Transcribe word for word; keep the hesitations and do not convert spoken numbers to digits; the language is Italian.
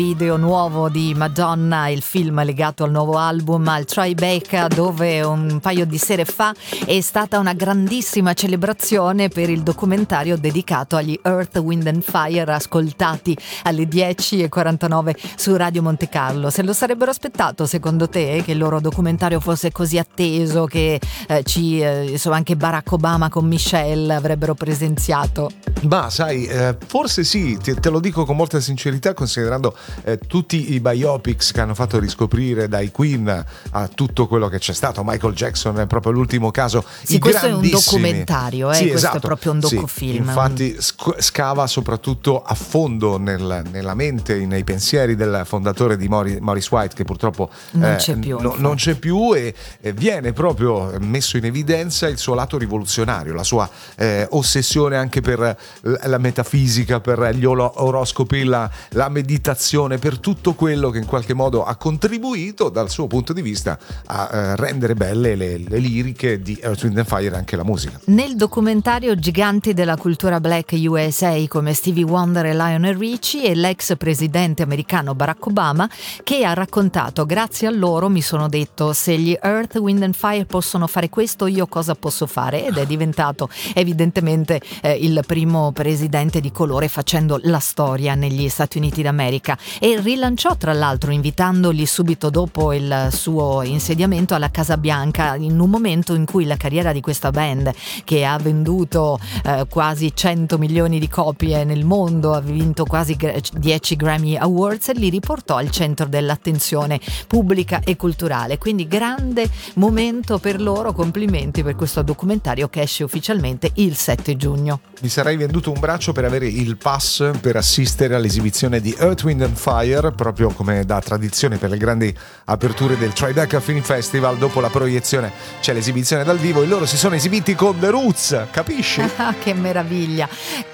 Video nuovo di Madonna, il film legato al nuovo album, al Tribeca, dove un paio di sere fa è stata una grandissima celebrazione per il documentario dedicato agli Earth, Wind and Fire, ascoltati alle dieci e quarantanove su Radio Monte Carlo. Se lo sarebbero aspettato, secondo te, che il loro documentario fosse così atteso, che eh, ci eh, insomma anche Barack Obama con Michelle avrebbero presenziato? Ma sai, eh, forse sì, te, te lo dico con molta sincerità, considerando Eh, tutti i biopics che hanno fatto riscoprire dai Queen a tutto quello che c'è stato. Michael Jackson è proprio l'ultimo caso. Sì, I questo è un grandissimi. documentario, eh? Sì, Questo esatto. è proprio un docufilm. Sì, infatti sc- scava soprattutto a fondo nel, nella mente, nei pensieri del fondatore di Maury, Maurice White, che purtroppo non eh, c'è più, no, non c'è più e, e viene proprio messo in evidenza il suo lato rivoluzionario, la sua eh, ossessione anche per la metafisica, per gli olo- oroscopi, la, la meditazione, per tutto quello che in qualche modo ha contribuito dal suo punto di vista a eh, rendere belle le, le liriche di Earth, Wind and Fire e anche la musica. Nel documentario giganti della cultura black U S A come Stevie Wonder e Lionel Richie e l'ex presidente americano Barack Obama, che ha raccontato: grazie a loro mi sono detto, se gli Earth, Wind and Fire possono fare questo, io cosa posso fare? Ed è diventato evidentemente eh, il primo presidente di colore, facendo la storia negli Stati Uniti d'America. E rilanciò tra l'altro invitandoli subito dopo il suo insediamento alla Casa Bianca, in un momento in cui la carriera di questa band, che ha venduto eh, quasi cento milioni di copie nel mondo, ha vinto quasi dieci Grammy Awards, li riportò al centro dell'attenzione pubblica e culturale. Quindi grande momento per loro, complimenti per questo documentario che esce ufficialmente il sette giugno. Mi sarei venduto un braccio per avere il pass per assistere all'esibizione di Earth, Wind and Fire, proprio come da tradizione per le grandi aperture del Tribeca Film Festival. Dopo la proiezione c'è l'esibizione dal vivo e loro si sono esibiti con The Roots, capisci? Che meraviglia!